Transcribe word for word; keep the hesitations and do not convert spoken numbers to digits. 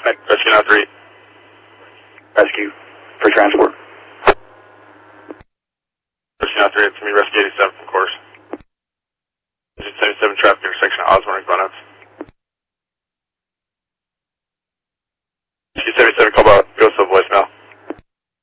Rescue now three. Rescue for transport. Rescue now three, it's me, Rescue eighty-seven, of course. seventy-seven traffic intersection at Osborne and Glen Oaks.